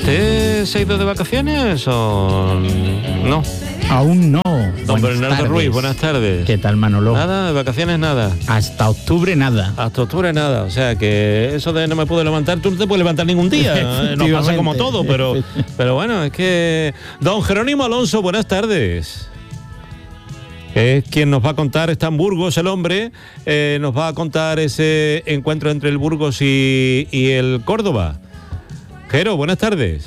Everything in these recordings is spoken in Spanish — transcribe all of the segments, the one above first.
¿Usted se ha ido de vacaciones o no? Aún no. Don Bernardo Ruiz, buenas tardes. ¿Qué tal, Manolo? Nada, de vacaciones nada. Hasta octubre nada. Hasta octubre nada. O sea que eso de no me puedo levantar, tú no te puedes levantar ningún día. Nos pasa como todo, pero bueno, es que... Don Jerónimo Alonso, buenas tardes. Es quien nos va a contar, está en Burgos el hombre, nos va a contar ese encuentro entre el Burgos y el Córdoba. Jero, buenas tardes.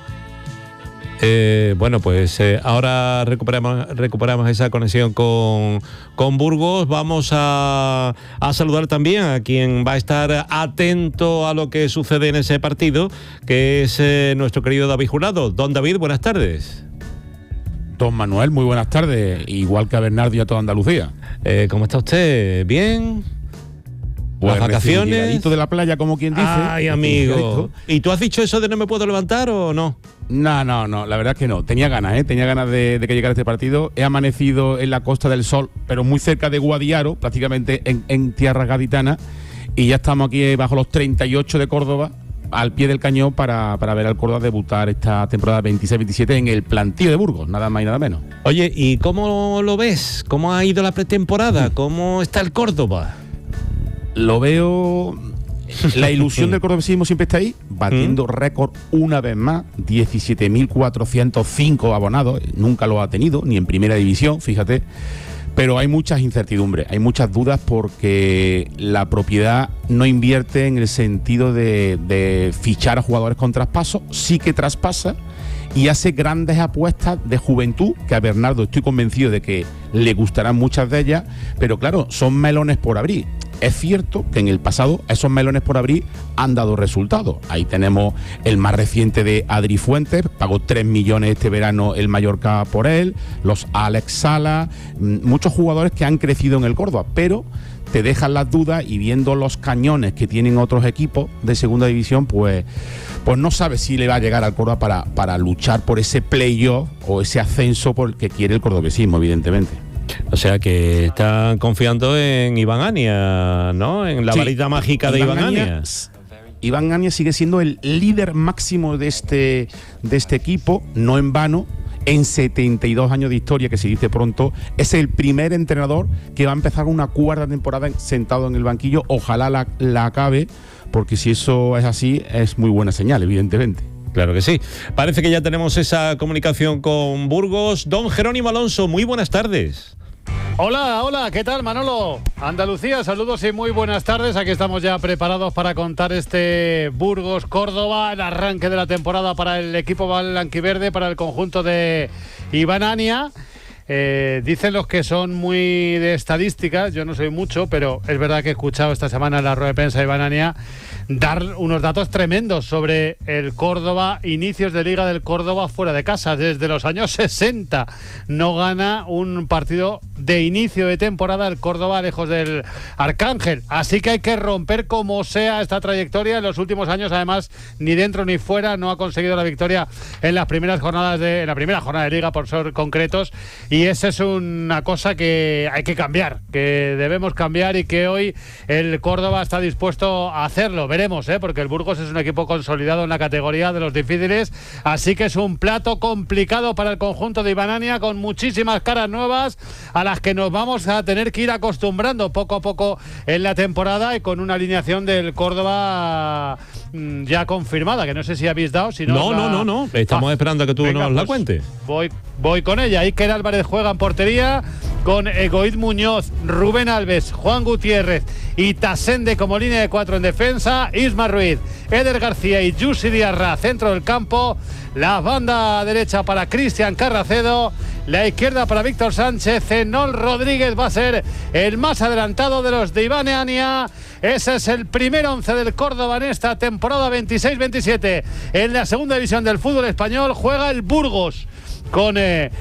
Bueno, pues ahora recuperamos esa conexión con Burgos. Vamos a saludar también a quien va a estar atento a lo que sucede en ese partido, que es nuestro querido David Jurado. Don David, buenas tardes. Don Manuel, muy buenas tardes, igual que a Bernardo y a toda Andalucía. ¿Cómo está usted? ¿Bien? Pues ¿Las vacaciones? De la playa, como quien dice. Ay, amigo. ¿Y tú has dicho eso de no me puedo levantar o no? No, la verdad es que no. Tenía ganas de que llegara este partido. He amanecido en la Costa del Sol, pero muy cerca de Guadiaro, prácticamente en tierras gaditanas, y ya estamos aquí bajo los 38 de Córdoba, al pie del cañón para ver al Córdoba debutar esta temporada 26-27 en el plantío de Burgos, nada más y nada menos. Oye, ¿y cómo lo ves? ¿Cómo ha ido la pretemporada? ¿Cómo está el Córdoba? Lo veo... La ilusión del cordobesismo siempre está ahí, batiendo récord una vez más, 17.405 abonados, nunca lo ha tenido, ni en primera división, fíjate. Pero hay muchas incertidumbres, hay muchas dudas porque la propiedad no invierte en el sentido de fichar a jugadores con traspaso, sí que traspasa y hace grandes apuestas de juventud, que a Bernardo estoy convencido de que le gustarán muchas de ellas, pero claro, son melones por abrir. Es cierto que en el pasado esos melones por abrir han dado resultados. Ahí tenemos el más reciente de Adri Fuentes, pagó 3 millones este verano el Mallorca por él, los Alex Sala, muchos jugadores que han crecido en el Córdoba, pero te dejan las dudas y viendo los cañones que tienen otros equipos de segunda división, pues no sabes si le va a llegar al Córdoba para luchar por ese playoff o ese ascenso por el que quiere el cordobesismo, evidentemente. O sea que están confiando en Iván Ania, ¿no? En la varita mágica de Iván Ania. Iván Ania sigue siendo el líder máximo de este equipo, no en vano. En 72 años de historia, que se dice pronto, es el primer entrenador que va a empezar una cuarta temporada sentado en el banquillo. Ojalá la acabe, porque si eso es así, es muy buena señal, evidentemente. Claro que sí. Parece que ya tenemos esa comunicación con Burgos. Don Jerónimo Alonso, muy buenas tardes. Hola, ¿qué tal, Manolo? Andalucía, saludos y muy buenas tardes. Aquí estamos ya preparados para contar este Burgos-Córdoba, el arranque de la temporada para el equipo blanquiverde, para el conjunto de Iván Ania. Dicen los que son muy de estadísticas, yo no soy mucho, pero es verdad que he escuchado esta semana en la rueda de prensa de Iván Ania dar unos datos tremendos sobre el Córdoba, inicios de Liga del Córdoba fuera de casa. Desde los años 60 no gana un partido de inicio de temporada el Córdoba lejos del Arcángel. Así que hay que romper como sea esta trayectoria. En los últimos años, además, ni dentro ni fuera no ha conseguido la victoria en las primeras jornadas en la primera jornada de Liga, por ser concretos. Y esa es una cosa que hay que cambiar, que debemos cambiar y que hoy el Córdoba está dispuesto a hacerlo. Veremos, porque el Burgos es un equipo consolidado en la categoría de los difíciles, así que es un plato complicado para el conjunto de Iván Ania, con muchísimas caras nuevas a las que nos vamos a tener que ir acostumbrando poco a poco en la temporada, y con una alineación del Córdoba ya confirmada, que no sé si habéis dado. Si no. Estamos esperando a que tú nos la cuentes. Voy con ella. Iker Álvarez juega en portería con Egoíz Muñoz, Rubén Alves, Juan Gutiérrez y Tasende como línea de 4 en defensa. Isma Ruiz, Eder García y Yusi Diarra centro del campo. La banda derecha para Cristian Carracedo, la izquierda para Víctor Sánchez. Enol Rodríguez va a ser el más adelantado de los de Iván Ania. Ese es el primer 11 del Córdoba en esta temporada 26-27. En la segunda división del fútbol español juega el Burgos con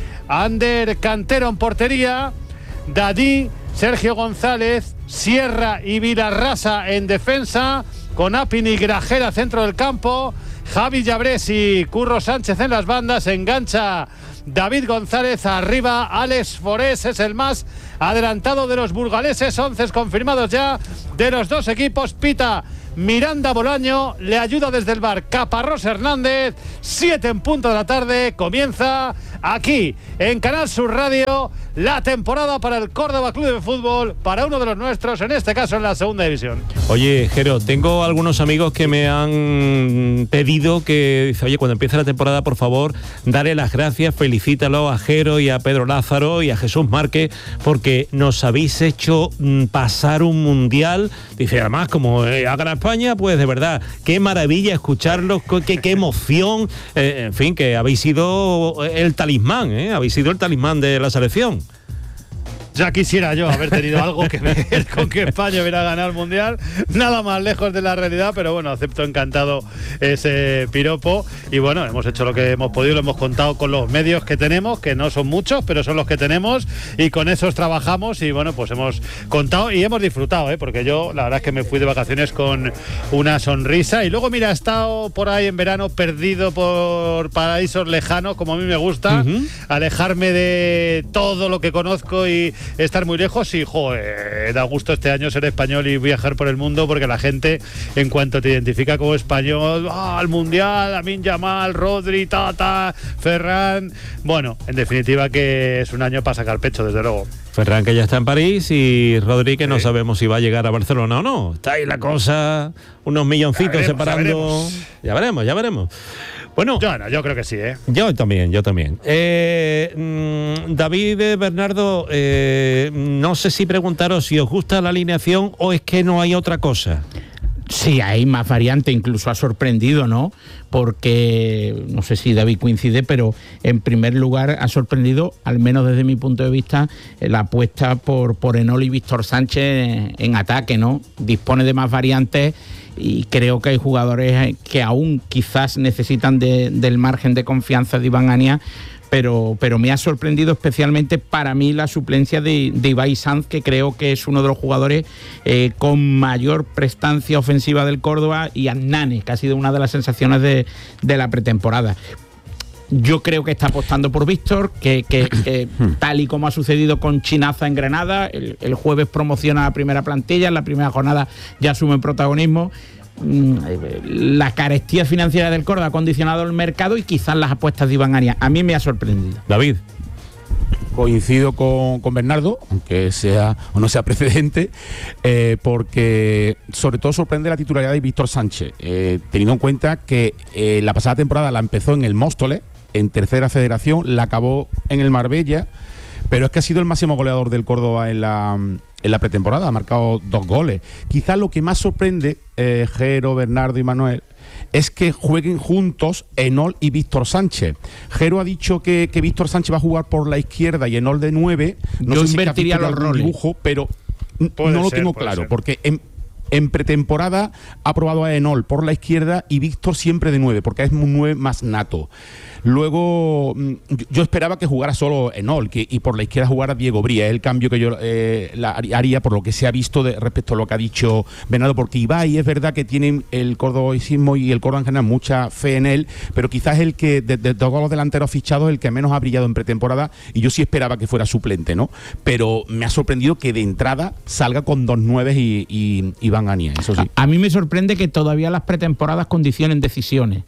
Ander Cantero en portería, Dadí, Sergio González, Sierra y Vilarrasa en defensa, con Apin y Grajera centro del campo, Javi Llabrés y Curro Sánchez en las bandas. Engancha David González, arriba Alex Forés es el más adelantado de los burgaleses. 11 confirmados ya de los dos equipos. Pita Miranda Bolaño, le ayuda desde el bar Caparrós Hernández. 7 en punto de la tarde, comienza aquí en Canal Sur Radio la temporada para el Córdoba Club de Fútbol, para uno de los nuestros, en este caso en la segunda división. Oye, Jero, tengo algunos amigos que me han pedido que, dice, oye, cuando empiece la temporada, por favor, dale las gracias, felicítalo a Jero y a Pedro Lázaro y a Jesús Márquez, porque nos habéis hecho pasar un mundial. Dice, además, como haga España, pues de verdad, qué maravilla escucharlos, qué emoción, en fin, que habéis sido el talismán, habéis sido el talismán de la selección. Ya quisiera yo haber tenido algo que ver con que España hubiera ganado el Mundial, nada más lejos de la realidad, pero bueno, acepto encantado ese piropo y bueno, hemos hecho lo que hemos podido, lo hemos contado con los medios que tenemos, que no son muchos, pero son los que tenemos y con esos trabajamos y bueno, pues hemos contado y hemos disfrutado, porque yo la verdad es que me fui de vacaciones con una sonrisa y luego mira, he estado por ahí en verano perdido por paraísos lejanos, como a mí me gusta, alejarme de todo lo que conozco y estar muy lejos y, joder, da gusto este año ser español y viajar por el mundo porque la gente, en cuanto te identifica como español, al Mundial, Lamine Yamal, Rodri, Tata, Ferran, bueno, en definitiva que es un año para sacar pecho, desde luego. Ferran, que ya está en París, y Rodri, que no sabemos si va a llegar a Barcelona o no. Está ahí la cosa, unos milloncitos separando. Ya veremos. Bueno, yo creo que sí, Yo también. David, Bernardo, no sé si preguntaros si os gusta la alineación o es que no hay otra cosa. Sí, hay más variantes, incluso ha sorprendido, ¿no? Porque, no sé si David coincide, pero en primer lugar ha sorprendido, al menos desde mi punto de vista, la apuesta por Enol y Víctor Sánchez en ataque, ¿no? Dispone de más variantes y creo que hay jugadores que aún quizás necesitan del margen de confianza de Iván Ania, pero me ha sorprendido especialmente para mí la suplencia de Ibai Sanz, que creo que es uno de los jugadores con mayor prestancia ofensiva del Córdoba, y Annane, que ha sido una de las sensaciones de la pretemporada. Yo creo que está apostando por Víctor, que tal y como ha sucedido con Chinaza en Granada, el jueves promociona la primera plantilla, en la primera jornada ya asume protagonismo. La carestía financiera del Córdoba ha condicionado el mercado y quizás las apuestas de Iván Ania. A mí me ha sorprendido. David. Coincido con Bernardo, aunque sea o no sea precedente, porque sobre todo sorprende la titularidad de Víctor Sánchez, teniendo en cuenta que la pasada temporada la empezó en el Móstoles, en tercera federación, la acabó en el Marbella, pero es que ha sido el máximo goleador del Córdoba en la pretemporada, ha marcado 2 goles. Quizás lo que más sorprende, Jero, Bernardo y Manuel, es que jueguen juntos Enol y Víctor Sánchez. Jero ha dicho que Víctor Sánchez va a jugar por la izquierda y Enol de 9. No Yo sé invertiría si los roles. Dibujo, pero no lo tengo claro, porque en pretemporada ha probado a Enol por la izquierda y Víctor siempre de 9, porque es un 9 más nato. Luego, yo esperaba que jugara solo Enol y por la izquierda jugara Diego Bría. Es el cambio que yo haría por lo que se ha visto respecto a lo que ha dicho Bernardo, porque Ibai es verdad que tienen el cordobaísmo y el Córdoba en general mucha fe en él, pero quizás es el que, de todos los delanteros fichados, el que menos ha brillado en pretemporada, y yo sí esperaba que fuera suplente, ¿no? Pero me ha sorprendido que de entrada salga con 2 9 y Iván Ania, eso sí. A mí me sorprende que todavía las pretemporadas condicionen decisiones.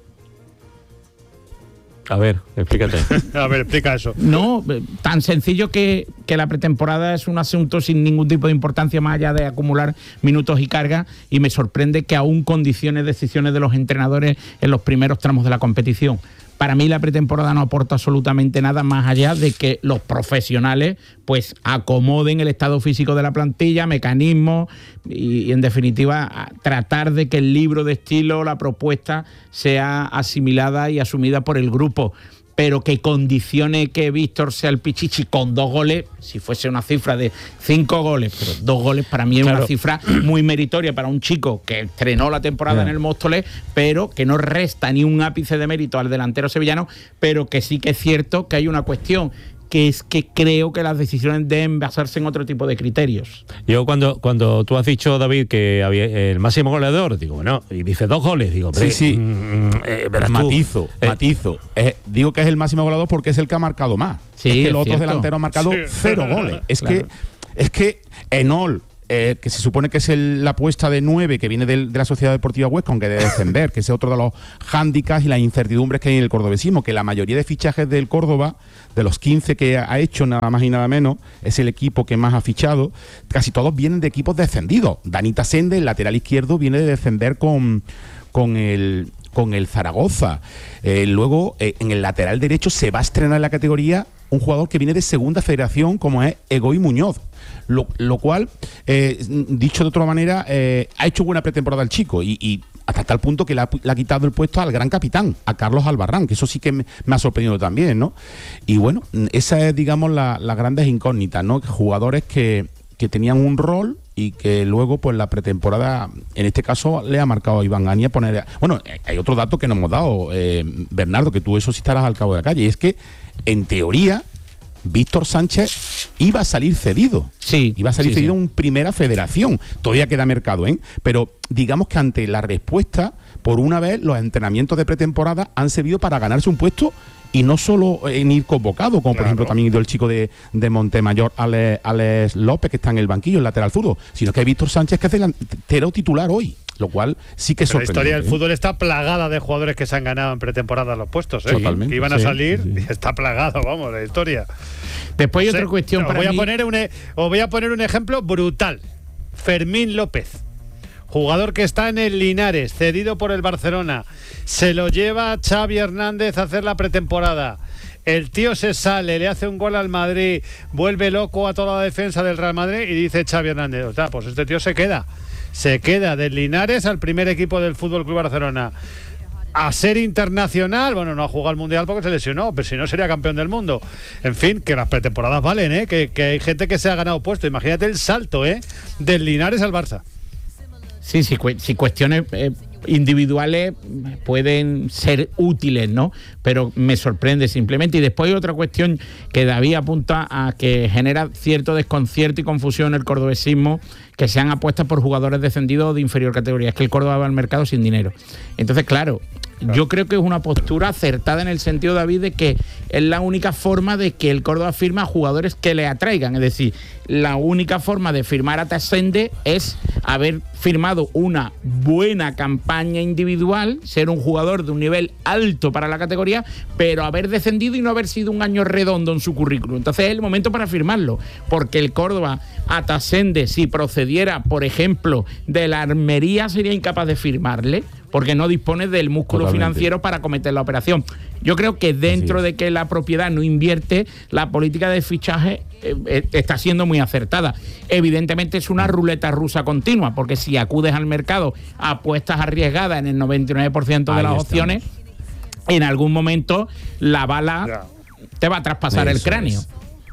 A ver, explícate. A ver, explica eso. No, tan sencillo que la pretemporada es un asunto sin ningún tipo de importancia más allá de acumular minutos y carga, y me sorprende que aún condicione decisiones de los entrenadores en los primeros tramos de la competición. Para mí la pretemporada no aporta absolutamente nada más allá de que los profesionales pues acomoden el estado físico de la plantilla, mecanismos y en definitiva tratar de que el libro de estilo, la propuesta sea asimilada y asumida por el grupo. Pero que condicione que Víctor sea el pichichi con 2 goles, si fuese una cifra de 5 goles, pero 2 goles para mí es una cifra muy meritoria para un chico que estrenó la temporada en el Móstoles, pero que no resta ni un ápice de mérito al delantero sevillano, pero que sí que es cierto que hay una cuestión, que es que creo que las decisiones deben basarse en otro tipo de criterios. Yo cuando tú has dicho, David, que había el máximo goleador, digo, bueno, y dice 2 goles, digo, sí. Matizo. Digo que es el máximo goleador porque es el que ha marcado más. Sí, es que es los otros cierto. delanteros han marcado 0 goles. Es que Enol, que se supone que es la apuesta de 9 que viene de la Sociedad Deportiva Huesca, aunque debe descender, que es otro de los hándicaps y las incertidumbres que hay en el cordobesismo, que la mayoría de fichajes del Córdoba, de los 15 que ha hecho nada más y nada menos, es el equipo que más ha fichado, casi todos vienen de equipos descendidos. Dani Tasende, el lateral izquierdo, viene de descender con el Zaragoza. Luego, en el lateral derecho se va a estrenar en la categoría un jugador que viene de segunda federación, como es Egoy Muñoz, lo cual, dicho de otra manera, ha hecho buena pretemporada el chico y hasta tal punto que le ha quitado el puesto al gran capitán, a Carlos Albarrán, que eso sí que me ha sorprendido también, ¿no? Y bueno, esa es, digamos, las grandes incógnitas, ¿no? Jugadores que tenían un rol y que luego, pues la pretemporada, en este caso, le ha marcado a Iván Ania poner... Bueno, hay otro dato que nos hemos dado, Bernardo, que tú eso sí estarás al cabo de la calle, y es que, en teoría, Víctor Sánchez iba a salir cedido. Sí. Iba a salir cedido en primera federación. Todavía queda mercado, ¿eh? Pero digamos que ante la respuesta, por una vez, los entrenamientos de pretemporada han servido para ganarse un puesto y no solo en ir convocado, como por ejemplo también ha ido el chico de Montemayor, Alex López, que está en el banquillo, el lateral zurdo, sino que hay Víctor Sánchez, que es delantero titular hoy, lo cual sí que es sorprendente. La historia del fútbol está plagada de jugadores que se han ganado en pretemporada los puestos, ¿eh? Totalmente. Que iban a salir, está plagado, vamos, la historia. Después hay otra cuestión para mí. Os voy a poner un ejemplo brutal. Fermín López, jugador que está en el Linares, cedido por el Barcelona. Se lo lleva Xavi Hernández a hacer la pretemporada. El tío se sale, le hace un gol al Madrid, vuelve loco a toda la defensa del Real Madrid y dice Xavi Hernández, o sea, pues este tío se queda del Linares al primer equipo del Fútbol Club Barcelona. A ser internacional, bueno, no ha jugado al Mundial porque se lesionó, pero si no sería campeón del mundo. En fin, que las pretemporadas valen, ¿eh? Que hay gente que se ha ganado puesto. Imagínate el salto, del Linares al Barça. Sí, cuestiones individuales pueden ser útiles, ¿no? Pero me sorprende simplemente. Y después hay otra cuestión que David apunta a que genera cierto desconcierto y confusión en el cordobesismo, que sean apuestas por jugadores descendidos de inferior categoría. Es que el Córdoba va al mercado sin dinero. Entonces, claro, yo creo que es una postura acertada en el sentido, David, de que es la única forma de que el Córdoba firme a jugadores que le atraigan. Es decir, la única forma de firmar a Tasende es haber firmado una buena campaña individual, ser un jugador de un nivel alto para la categoría, pero haber descendido y no haber sido un año redondo en su currículum. Entonces es el momento para firmarlo, porque el Córdoba a Tasende, si procediera, por ejemplo, de la Armería, sería incapaz de firmarle, porque no dispone del músculo financiero para cometer la operación. Yo creo que dentro de que la propiedad no invierte, la política de fichaje está siendo muy acertada. Evidentemente es una ruleta rusa continua, porque si acudes al mercado a apuestas arriesgadas en el 99% de las opciones, en algún momento la bala te va a traspasar el cráneo.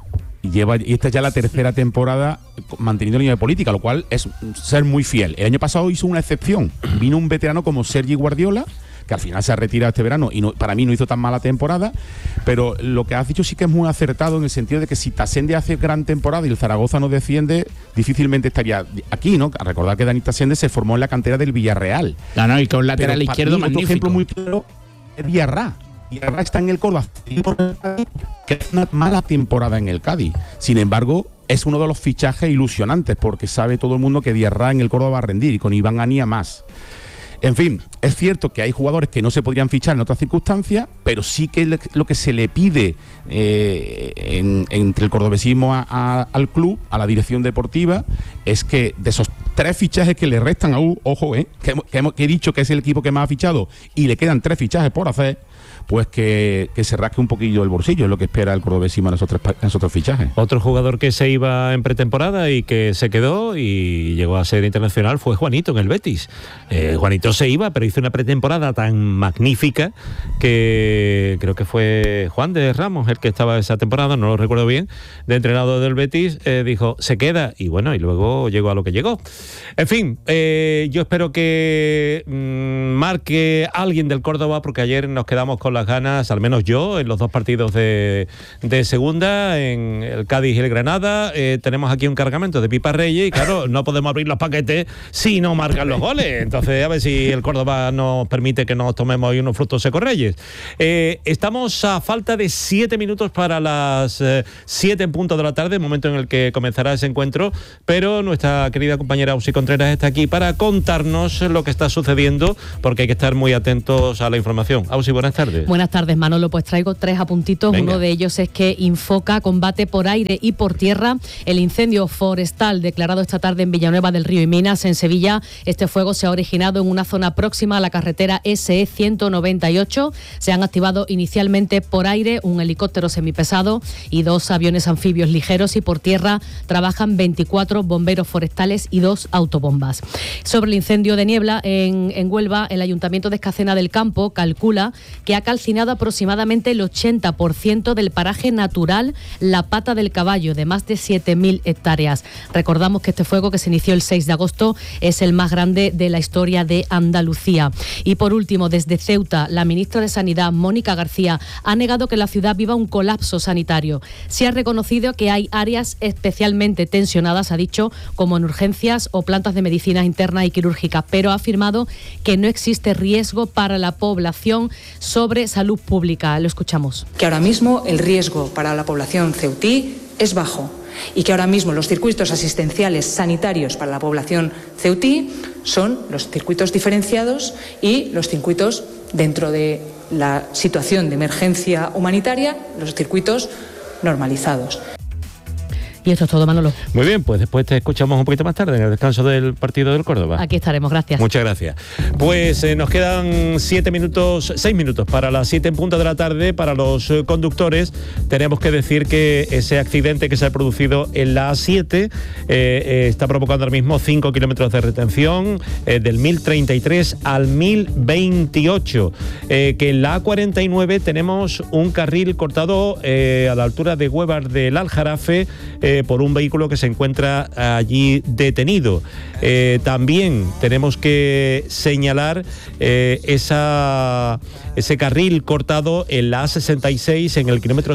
Y esta es ya la tercera temporada manteniendo la línea de política, lo cual es ser muy fiel. El año pasado hizo una excepción. Vino un veterano como Sergi Guardiola, que al final se ha retirado este verano y para mí no hizo tan mala temporada, pero lo que has dicho sí que es muy acertado en el sentido de que si Tasende hace gran temporada y el Zaragoza no desciende, difícilmente estaría aquí, ¿no? A recordar que Dani Tasende se formó en la cantera del Villarreal. No, y con lateral izquierdo magnífico. Otro ejemplo muy claro es Diarra. Diarra está en el Córdoba, que es una mala temporada en el Cádiz. Sin embargo, es uno de los fichajes ilusionantes, porque sabe todo el mundo que Diarra en el Córdoba va a rendir, y con Iván Ania más. En fin, es cierto que hay jugadores que no se podrían fichar en otras circunstancias, pero sí que lo que se le pide entre el cordobesismo al club, a la dirección deportiva, es que de esos 3 fichajes que le restan a ojo, que he dicho que es el equipo que más ha fichado y le quedan 3 fichajes por hacer, pues que se rasque un poquillo el bolsillo, es lo que espera el cordobesismo en esos 3 fichajes. Otro jugador que se iba en pretemporada y que se quedó y llegó a ser internacional fue Juanito en el Betis. Juanito se iba, pero hizo una pretemporada tan magnífica que creo que fue Juan de Ramos el que estaba esa temporada, no lo recuerdo bien, de entrenador del Betis, dijo, se queda, y bueno, y luego llegó a lo que llegó. En fin, yo espero que marque alguien del Córdoba, porque ayer nos quedamos quedamos con las ganas, al menos yo, en los dos partidos de segunda, en el Cádiz y el Granada. Tenemos aquí un cargamento de Pipa Reyes y claro, no podemos abrir los paquetes si no marcan los goles. Entonces, a ver si el Córdoba nos permite que nos tomemos hoy unos frutos secos Reyes. Estamos a falta de 7 minutos para las 7 en punto de la tarde, momento en el que comenzará ese encuentro, pero nuestra querida compañera Ausi Contreras está aquí para contarnos lo que está sucediendo, porque hay que estar muy atentos a la información. Ausi, buenas tardes. Buenas tardes, Manolo. Pues traigo 3 apuntitos. Venga. Uno de ellos es que Infoca combate por aire y por tierra el incendio forestal declarado esta tarde en Villanueva del Río y Minas, en Sevilla. Este fuego se ha originado en una zona próxima a la carretera SE 198. Se han activado inicialmente por aire un helicóptero semipesado y 2 aviones anfibios ligeros, y por tierra trabajan 24 bomberos forestales y 2 autobombas. Sobre el incendio de niebla en Huelva, el Ayuntamiento de Escacena del Campo calcula que ha calcinado aproximadamente el 80% del paraje natural La Pata del Caballo, de más de 7.000 hectáreas. Recordamos que este fuego, que se inició el 6 de agosto, es el más grande de la historia de Andalucía. Y por último, desde Ceuta, la ministra de Sanidad, Mónica García, ha negado que la ciudad viva un colapso sanitario. Se ha reconocido que hay áreas especialmente tensionadas, ha dicho, como en urgencias o plantas de medicina interna y quirúrgica, pero ha afirmado que no existe riesgo para la población sobre salud pública. Lo escuchamos. Que ahora mismo el riesgo para la población ceutí es bajo y que ahora mismo los circuitos asistenciales sanitarios para la población ceutí son los circuitos diferenciados y los circuitos dentro de la situación de emergencia humanitaria, los circuitos normalizados. Y esto es todo, Manolo. Muy bien, pues después te escuchamos un poquito más tarde en el descanso del partido del Córdoba. Aquí estaremos, gracias. Muchas gracias. Pues nos quedan 6 minutos para las 7 en punto de la tarde. Para los conductores, tenemos que decir que ese accidente que se ha producido en la A7 está provocando ahora mismo 5 kilómetros de retención, del 1033 al 1028. Que en la A49 tenemos un carril cortado a la altura de Huevar del Aljarafe, por un vehículo que se encuentra allí detenido. También tenemos que señalar ese carril cortado en la A66 en el kilómetro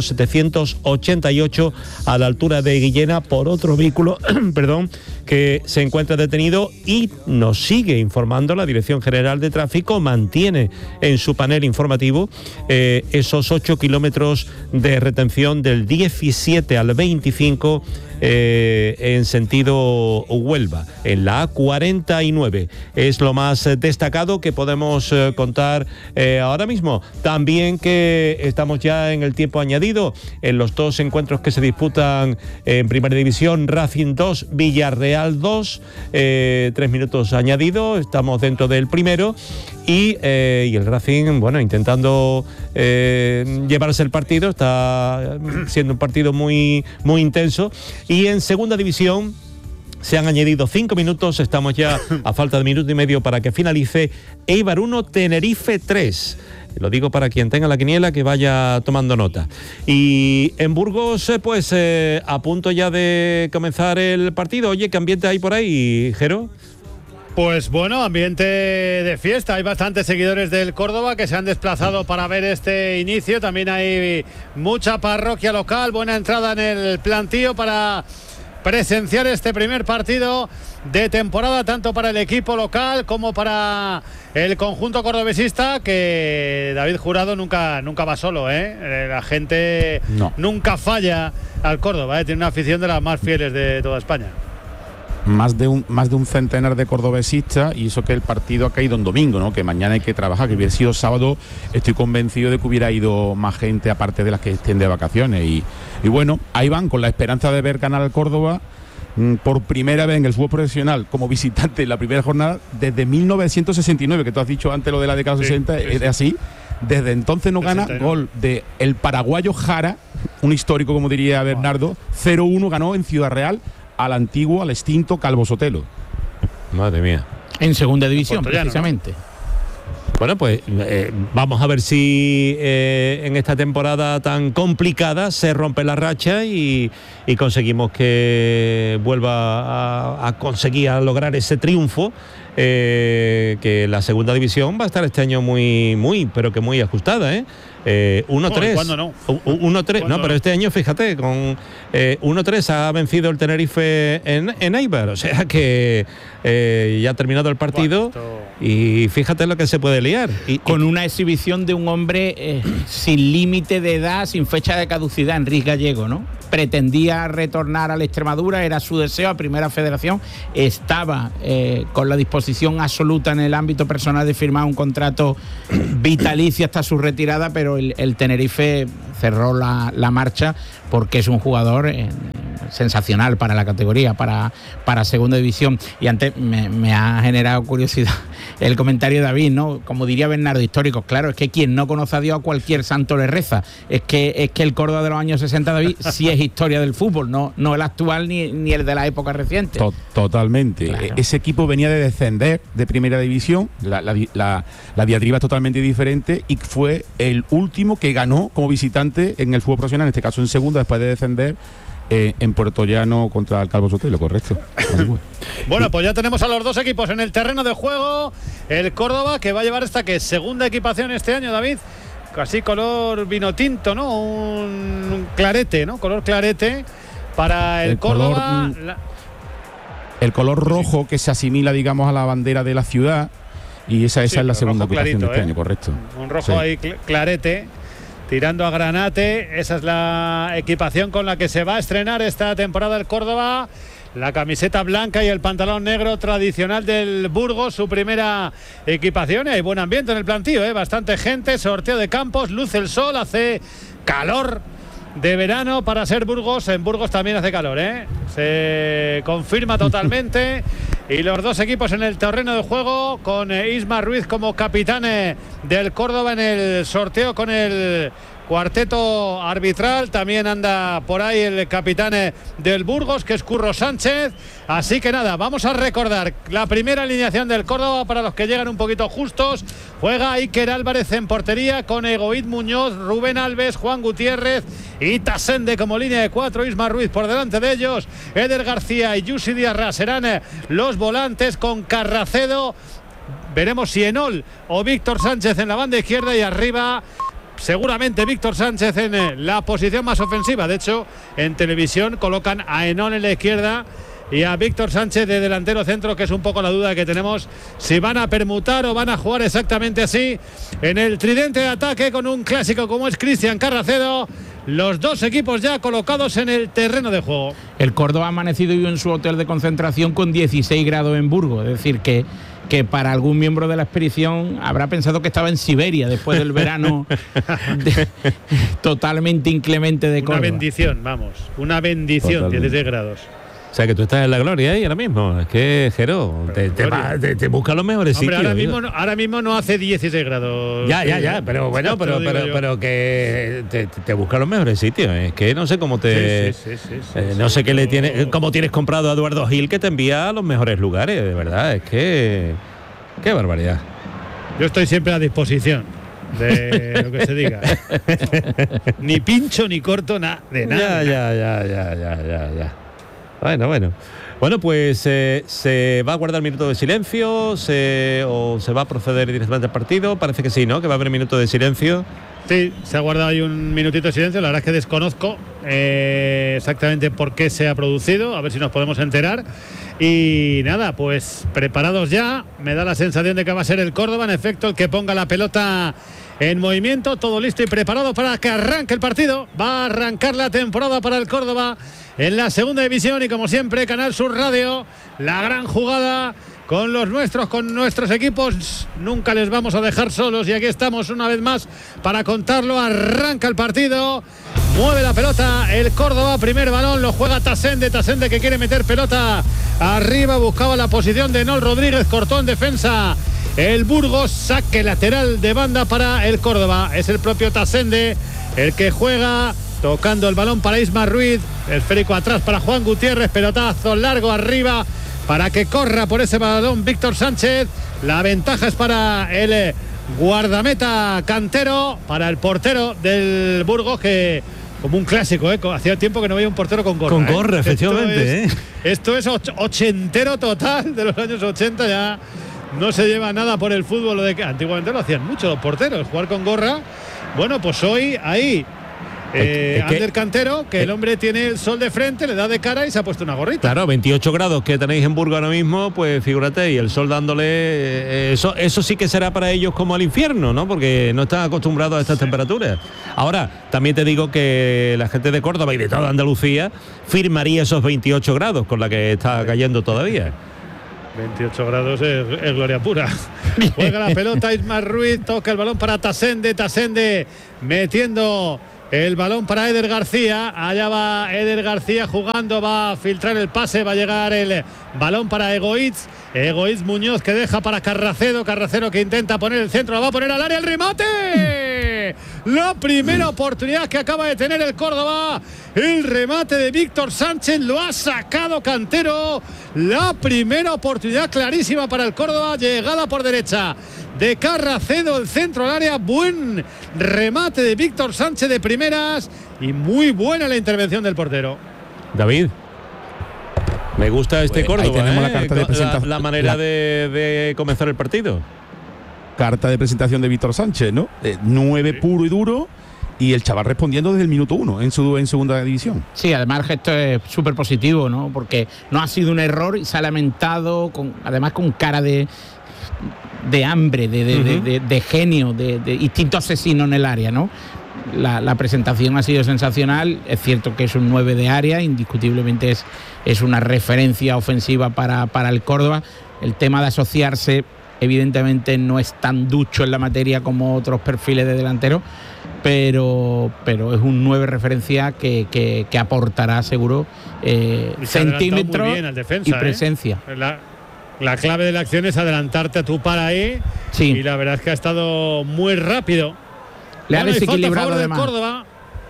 788 a la altura de Guillena por otro vehículo que se encuentra detenido, y nos sigue informando la Dirección General de Tráfico, mantiene en su panel informativo esos 8 kilómetros de retención del 17 al 25 en sentido Huelva, en la A49. Es lo más destacado que podemos contar ahora mismo. También que estamos ya en el tiempo añadido en los 2 encuentros que se disputan en Primera División: Racing 2, Villarreal 2, 3 minutos añadidos, estamos dentro del primero, y el Racing, bueno, intentando llevarse el partido, está siendo un partido muy, muy intenso. Y en Segunda División se han añadido 5 minutos, estamos ya a falta de minuto y medio para que finalice. Eibar 1, Tenerife 3. Lo digo para quien tenga la quiniela que vaya tomando nota. Y en Burgos, pues a punto ya de comenzar el partido. Oye, ¿qué ambiente hay por ahí, Jero? Pues bueno, ambiente de fiesta. Hay bastantes seguidores del Córdoba que se han desplazado para ver este inicio. También hay mucha parroquia local, buena entrada en el plantío para presenciar este primer partido de temporada, tanto para el equipo local como para el conjunto cordobesista, que David Jurado nunca va solo, ¿eh? La gente nunca falla al Córdoba, ¿eh? Tiene una afición de las más fieles de toda España. Más de un centenar de cordobesistas, y eso que el partido ha caído en domingo, ¿no? Que mañana hay que trabajar, que hubiera sido sábado, estoy convencido de que hubiera ido más gente aparte de las que estén de vacaciones, y bueno, ahí van con la esperanza de ver ganar al Córdoba por primera vez en el fútbol profesional como visitante en la primera jornada desde 1969, que tú has dicho antes lo de la década 60, es así. Desde entonces no gana. Gol de el paraguayo Jara, un histórico, como diría Bernardo. 0-1 ganó en Ciudad Real al extinto Calvo Sotelo. Madre mía. En Segunda División, precisamente. ¿No? Bueno, pues vamos a ver si en esta temporada tan complicada se rompe la racha y conseguimos que vuelva a conseguir a lograr ese triunfo que la segunda división va a estar este año pero que muy ajustada, 1-3. ¿Cuándo no? 1-3. No, pero este año, fíjate, con 1-3 ha vencido el Tenerife en Eibar. O sea que ya ha terminado el partido. Y fíjate lo que se puede liar. Con una exhibición de un hombre sin límite de edad, sin fecha de caducidad, Enrique Gallego, ¿no? Pretendía retornar a la Extremadura, era su deseo a Primera Federación, estaba con la disposición absoluta en el ámbito personal de firmar un contrato vitalicio hasta su retirada, pero el Tenerife cerró la marcha porque es un jugador sensacional para la categoría, para segunda división. Y antes me ha generado curiosidad el comentario de David, ¿no? Como diría Bernardo, históricos. Claro, es que quien no conoce a Dios, a cualquier santo le reza. Es que el Córdoba de los años 60, David, sí es historia del fútbol, no el actual ni el de la época reciente. Totalmente. Claro. Ese equipo venía de descender de primera división, la diatriba es totalmente diferente, y fue el último que ganó como visitante en el fútbol profesional, en este caso en segunda, después de descender en Puerto Llano contra el Calvo Sotelo, correcto. Bueno, pues ya tenemos a los dos equipos en el terreno de juego. El Córdoba, que va a llevar esta segunda equipación este año, David, casi color vino tinto, ¿no? Un clarete, ¿no? Color clarete para el Córdoba. El color rojo que se asimila, digamos, a la bandera de la ciudad, y esa es la segunda equipación de este año, correcto. Un rojo ahí clarete, tirando a granate. Esa es la equipación con la que se va a estrenar esta temporada el Córdoba. La camiseta blanca y el pantalón negro tradicional del Burgos, su primera equipación. Y hay buen ambiente en el plantío, bastante gente, sorteo de campos, luce el sol, hace calor de verano para ser Burgos. En Burgos también hace calor, se confirma totalmente. Y los dos equipos en el terreno de juego, con Isma Ruiz como capitán del Córdoba en el sorteo con el cuarteto arbitral. También anda por ahí el capitán del Burgos, que es Curro Sánchez. Así que nada, vamos a recordar la primera alineación del Córdoba para los que llegan un poquito justos. Juega Iker Álvarez en portería, con Egoíz Muñoz, Rubén Alves, Juan Gutiérrez y Tasende como línea de 4. Isma Ruiz por delante de ellos. Eder García y Yusi Diarra serán los volantes, con Carracedo. Veremos si Enol o Víctor Sánchez en la banda izquierda, y arriba seguramente Víctor Sánchez en la posición más ofensiva. De hecho, en televisión colocan a Enol en la izquierda y a Víctor Sánchez de delantero centro, que es un poco la duda que tenemos, si van a permutar o van a jugar exactamente así en el tridente de ataque, con un clásico como es Cristian Carracedo. Los dos equipos ya colocados en el terreno de juego. El Córdoba ha amanecido hoy en su hotel de concentración con 16 grados en Burgos, es decir que para algún miembro de la expedición habrá pensado que estaba en Siberia después del verano totalmente inclemente de Córdoba. Una bendición, vamos, una bendición, 16 grados. O sea, que tú estás en la gloria ahora mismo. Es que, Jero, te busca los mejores sitios. Ahora mismo no hace 16 grados. Ya, pero bueno, pero que te busca los mejores sitios. Es que no sé cómo no sé qué le tiene, cómo tienes comprado a Eduardo Gil, que te envía a los mejores lugares, de verdad. Es que qué barbaridad. Yo estoy siempre a disposición de lo que se diga. Ni pincho ni corto, de nada. Ya. Bueno, pues se va a guardar minuto de silencio, o se va a proceder directamente al partido. Parece que sí, ¿no? Que va a haber minuto de silencio. Sí, se ha guardado ahí un minutito de silencio. La verdad es que desconozco exactamente por qué se ha producido. A ver si nos podemos enterar. Y nada, pues preparados ya. Me da la sensación de que va a ser el Córdoba, en efecto, el que ponga la pelota en movimiento. Todo listo y preparado para que arranque el partido. Va a arrancar la temporada para el Córdoba en la segunda división, y como siempre, Canal Sur Radio, la gran jugada con los nuestros, con nuestros equipos. Nunca les vamos a dejar solos, y aquí estamos una vez más para contarlo. Arranca el partido, mueve la pelota el Córdoba, primer balón lo juega Tasende que quiere meter pelota arriba, buscaba la posición de Enol Rodríguez, cortó en defensa el Burgos, saque lateral de banda para el Córdoba. Es el propio Tasende el que juega, tocando el balón para Isma Ruiz, el esférico atrás para Juan Gutiérrez, pelotazo largo arriba para que corra por ese balón Víctor Sánchez. La ventaja es para el guardameta Cantero, para el portero del Burgos, que como un clásico, hacía tiempo que no veía un portero con gorra. Con gorra, efectivamente. Esto es ochentero total, de los años 80 ya. no se lleva nada por el fútbol, de que antiguamente lo hacían mucho los porteros, jugar con gorra. Bueno, pues hoy ahí Ander Cantero, que el hombre tiene el sol de frente, le da de cara y se ha puesto una gorrita. Claro, 28 grados que tenéis en Burgos ahora mismo, pues figúrate, y el sol dándole, eso sí que será para ellos como el infierno, ¿no? Porque no están acostumbrados a estas temperaturas. Ahora, también te digo que la gente de Córdoba y de toda Andalucía firmaría esos 28 grados con la que está cayendo todavía. 28 grados es gloria pura. Juega la pelota Ismael Ruiz, toca el balón para Tasende metiendo el balón para Eder García. Allá va Eder García jugando, va a filtrar el pase, va a llegar el balón para Egoitz Muñoz, que deja para Carracedo que intenta poner el centro, la va a poner al área, el remate. La primera oportunidad que acaba de tener el Córdoba, el remate de Víctor Sánchez, lo ha sacado Cantero. La primera oportunidad clarísima para el Córdoba, llegada por derecha de Carracedo, el centro al área, buen remate de Víctor Sánchez de primeras y muy buena la intervención del portero. David, me gusta este Córdoba, ahí tenemos la carta de presentación, la manera de comenzar el partido. Carta de presentación de Víctor Sánchez, ¿no? 9 puro y duro, y el chaval respondiendo desde el minuto 1 en segunda división. Sí, además el gesto es súper positivo, ¿no? Porque no ha sido un error y se ha lamentado, además con cara de hambre, de genio, de instinto asesino en el área, ¿no? La presentación ha sido sensacional. Es cierto que es un 9 de área, indiscutiblemente es una referencia ofensiva para el Córdoba. El tema de asociarse evidentemente no es tan ducho en la materia como otros perfiles de delantero, pero es un 9 referencia que aportará seguro centímetros y presencia. La clave de la acción es adelantarte a tu para ahí, sí. Y la verdad es que ha estado muy rápido. Le ha desequilibrado de Córdoba.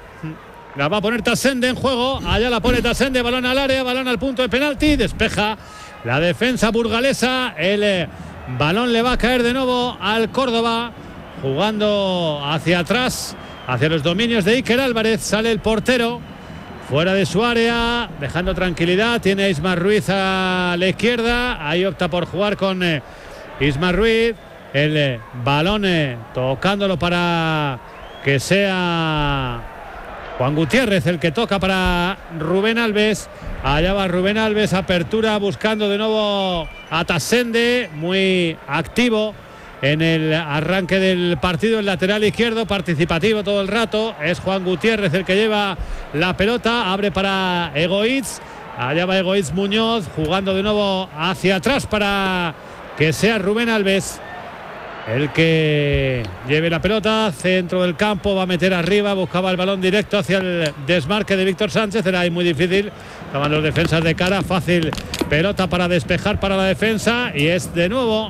La va a poner Tasende en juego. Allá la pone Tasende, balón al área, balón al punto de penalti. Despeja la defensa burgalesa. El balón le va a caer de nuevo al Córdoba. Jugando hacia atrás, hacia los dominios de Iker Álvarez. Sale el portero fuera de su área, dejando tranquilidad. Tiene a Ismael Ruiz a la izquierda. Ahí opta por jugar con Ismael Ruiz. El balón tocándolo para que sea Juan Gutiérrez el que toca para Rubén Alves. Allá va Rubén Alves, apertura, buscando de nuevo a Tasende, muy activo en el arranque del partido, el lateral izquierdo, participativo todo el rato. Es Juan Gutiérrez el que lleva la pelota, abre para Egoitz. Allá va Egoitz Muñoz, jugando de nuevo hacia atrás para que sea Rubén Alves el que lleve la pelota, centro del campo, va a meter arriba, buscaba el balón directo hacia el desmarque de Víctor Sánchez, era ahí muy difícil, estaban los defensas de cara, fácil pelota para despejar para la defensa, y es de nuevo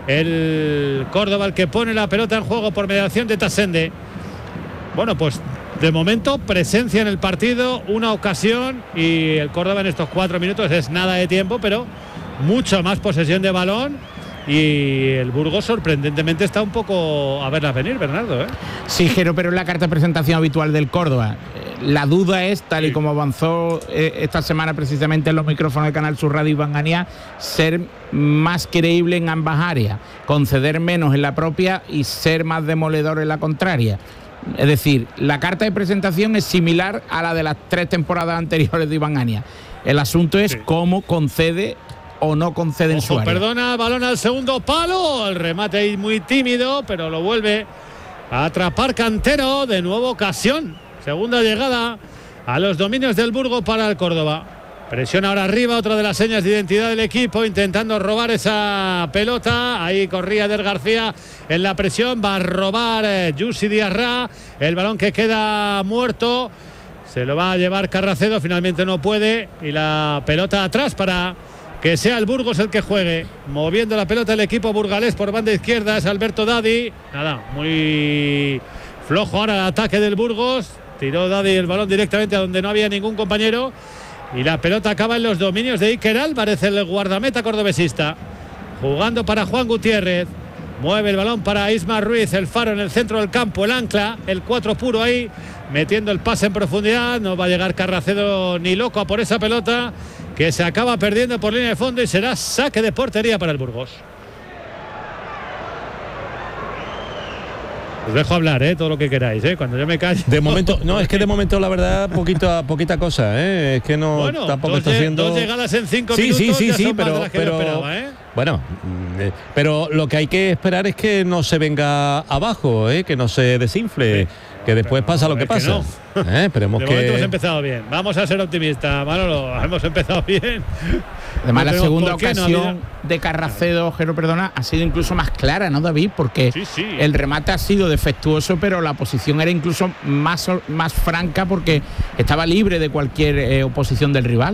el Córdoba el que pone la pelota en juego por mediación de Tasende. Bueno, pues de momento presencia en el partido, una ocasión, y el Córdoba en estos 4 minutos es nada de tiempo, pero mucha más posesión de balón. Y el Burgos sorprendentemente está un poco a verlas venir, Bernardo, ¿eh? Sí, Jero, pero es la carta de presentación habitual del Córdoba. La duda es, tal y como avanzó esta semana precisamente en los micrófonos de Canal Sur Radio Iván Ganiá, ser más creíble en ambas áreas, conceder menos en la propia y ser más demoledor en la contraria. Es decir, la carta de presentación es similar a la de las 3 temporadas anteriores de Iván Ganiá. El asunto es cómo concede o no concede en su área. Perdona, balón al segundo palo, el remate ahí muy tímido, pero lo vuelve a atrapar Cantero, de nuevo ocasión, segunda llegada a los dominios del Burgos para el Córdoba. Presiona ahora arriba, otra de las señas de identidad del equipo, intentando robar esa pelota. Ahí corría Eder García en la presión, va a robar Yusi Diarra, el balón que queda muerto, se lo va a llevar Carracedo, finalmente no puede, y la pelota atrás para que sea el Burgos el que juegue, moviendo la pelota el equipo burgalés por banda izquierda, es Alberto Dadi. Nada, muy flojo ahora el ataque del Burgos, tiró Dadi el balón directamente a donde no había ningún compañero, y la pelota acaba en los dominios de Iker Álvarez, el guardameta cordobesista, jugando para Juan Gutiérrez, mueve el balón para Ismael Ruiz, el faro en el centro del campo, el ancla, el 4 puro ahí, metiendo el pase en profundidad, no va a llegar Carracedo ni loco a por esa pelota, que se acaba perdiendo por línea de fondo, y será saque de portería para el Burgos. Os dejo hablar, todo lo que queráis, cuando yo me calle. De momento, no, es que de momento la verdad poquita cosa, es que no, bueno, tampoco está haciendo. 2 llegadas en 5 minutos. Sí, pero esperaba, bueno, pero lo que hay que esperar es que no se venga abajo, que no se desinfle. Sí. Que después pasa lo que pasa. Que no. Esperemos de que. momento hemos empezado bien. Vamos a ser optimistas, Manolo. Hemos empezado bien. Además, la segunda ocasión de Carracedo, ha sido incluso más clara, ¿no, David? Porque el remate ha sido defectuoso, pero la posición era incluso más franca porque estaba libre de cualquier oposición del rival.